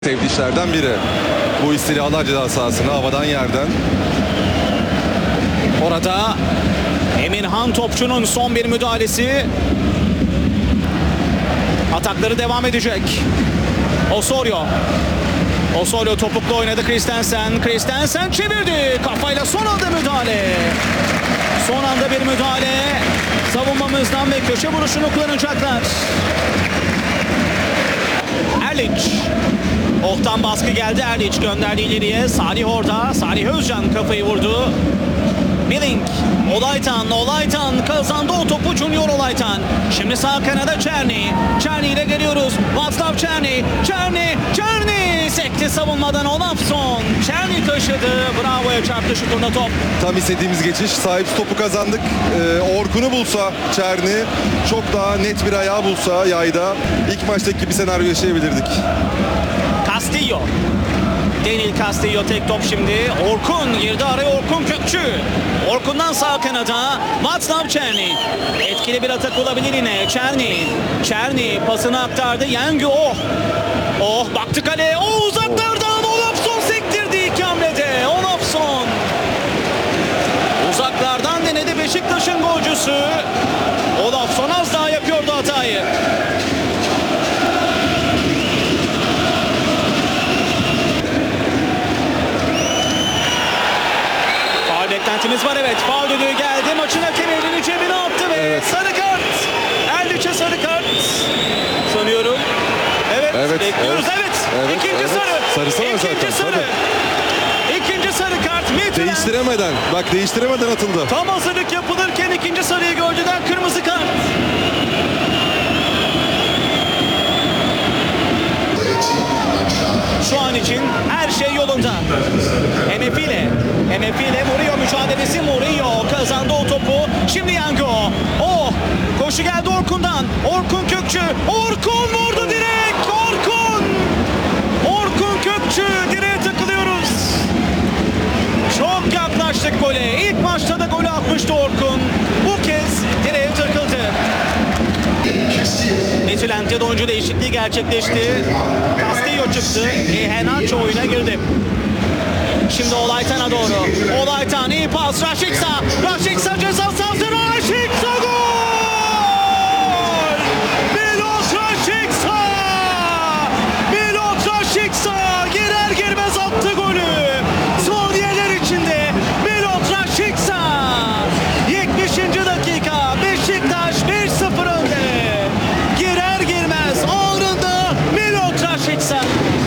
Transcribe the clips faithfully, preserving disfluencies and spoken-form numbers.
sevdiği işlerden biri. Bu istirahatlar ceza sahasını havadan yerden. Orada Emirhan Topçu'nun son bir müdahalesi. Atakları devam edecek. Osorio. Osorio topukla oynadı Christensen. Christensen çevirdi. Kafayla son anda müdahale. Son anda bir müdahale. Savunmamızdan ve köşe vuruşunu kullanacaklar. Erliç. Oh'tan baskı geldi. Erliç gönderdi ileriye. Salih orada. Salih Özcan kafayı vurdu. Milling. Olaytan. Olaytan kazandı o topu. Junior Olaytan. Şimdi sağ kanada Çerni. Çerni ile geliyoruz. Václav Černý. Černý. Černý. Sekti savunmadan Olafsson. Černý taşıdı. Bravo'ya çarptı şutunda top. Tam istediğimiz geçiş. Sahip topu kazandık. Ee, Orkun'u bulsa Černý, çok daha net bir ayağı bulsa yayda ilk maçtaki bir senaryo yaşayabilirdik. Castillo. Daniel Castillo tek top şimdi. Orkun girdi araya, Orkun Kökçü. Orkun'dan sağ kanada Václav Černý. Etkili bir atak olabilir yine. Černý. Černý pasını aktardı. Yengi Oh. Oh baktı kaleye. Oh uzaklardan Olafsson sektirdi iki hamlede. Olafsson. Uzaklardan denedi Beşiktaş'ın golcüsü. Olafsson az daha yapıyordu hatayı. Beklentimiz var, evet. Faul düdüğü geldi. Maçın hakemi elini cebine attı ve evet. Sarı kart. Erliç'e sarı kart. Sanıyorum. Evet. Evet. Bekliyoruz. Evet. evet. evet İkinci evet. sarı. Sarısı var İkinci zaten. sarı. Tabii. İkinci sarı kart. Midtjylland. Değiştiremeden. Bak değiştiremeden atıldı. Tam hazırlık yapılırken ikinci sarıyı gördüler. Kırmızı kart. Şu an için her şey yolunda. Emefi ile Emefi ile Murillo mücadelesi. Murillo kazandı o topu. Şimdi Yango. Oh! Koşu geldi Orkun'dan. Orkun Kökçü. Orkun vurdu direkt. Orkun! Orkun Kökçü. Direğe takılıyoruz. Çok yaklaştık gole. İlk maçta da golü atmıştı Orkun. Bu kez direğe takıldı. Midtjylland'de de oyuncu değişikliği gerçekleşti. Castillo çıktı. Iheanacho oyuna girdi. Şimdi Olaytan'a doğru. Olaytan iyi pas. Rashica. Rashica ceza sahası. Rashica gol! Milot Rashica! Milot Rashica girer girmez attı golü. Saniyeler içinde Milot Rashica. yetmişinci dakika. Beşiktaş bir sıfır önde. Girer girmez anında Milot Rashica.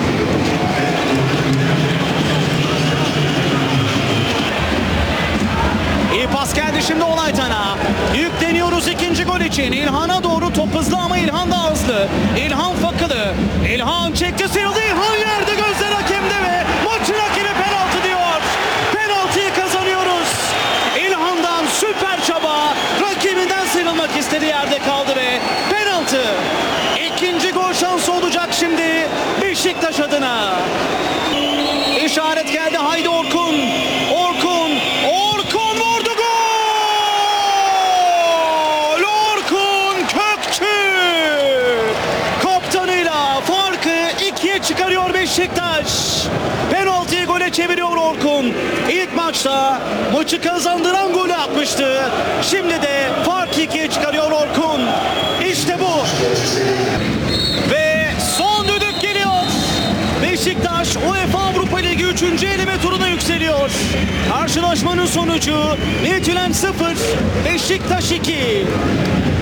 İyi pas geldi şimdi Olaytan'a. Yükleniyoruz ikinci gol için. İlhan'a doğru top hızlı ama İlhan da hızlı. İlhan Fakılı. İlhan çekti, sıyrıldı. İlhan yerde, gözler hakemde ve maçın hakemi penaltı diyor. Penaltıyı kazanıyoruz. İlhan'dan süper çaba. Rakibinden sıyrılmak istedi, yerde kaldı ve penaltı. İkinci gol şansı olacak şimdi Beşiktaş adına. İşaret geldi. Haydi Orkun. Orkun. Orkun vurdu, gol! Orkun Kökçü. Kaptanıyla farkı ikiye çıkarıyor Beşiktaş. Penaltıyı gole çeviriyor Orkun. İlk maçta maçı kazandıran golü atmıştı. Şimdi de farkı ikiye çıkarıyor Orkun. İşte bu. Ve son düdük geliyor. Beşiktaş UEFA Avrupa Ligi üçüncü eleme turuna yükseliyor. Karşılaşmanın sonucu Midtjylland sıfır, Beşiktaş iki.